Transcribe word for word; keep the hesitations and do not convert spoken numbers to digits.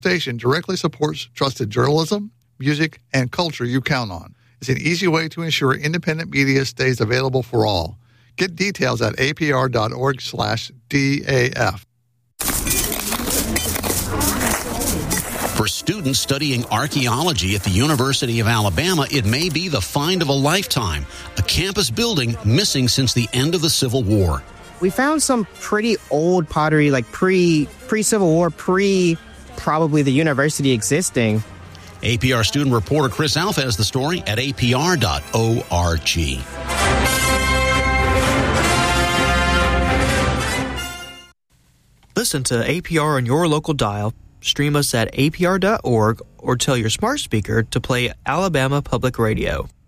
station directly supports trusted journalism, music, and culture you count on. It's an easy way to ensure independent media stays available for all. Get details at apr.org slash DAF. For students studying archaeology at the University of Alabama, it may be the find of a lifetime, a campus building missing since the end of the Civil War. We found some pretty old pottery, like pre, pre-Civil War, pre probably the university existing. A P R student reporter Chris Alpha has the story at a p r dot org. Listen to A P R on your local dial, stream us at a p r dot org, or tell your smart speaker to play Alabama Public Radio.